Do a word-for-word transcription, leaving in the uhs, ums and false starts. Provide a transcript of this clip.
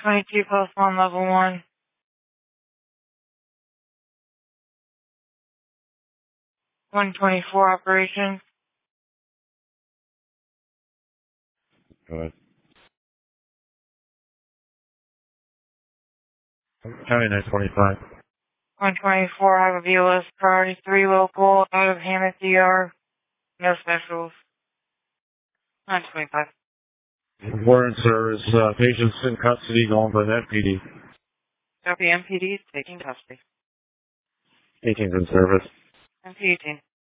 twenty-two, post one, level one. one twenty-four, operations. Go ahead. County nine twenty-five. one twenty-four, I have a V L S priority three local, out of Hammett D R. No specials. nine twenty-five. Warrant service, uh, patients in custody going by the F P D. Copy, M P D, taking custody. eighteen's in service. M P eighteen.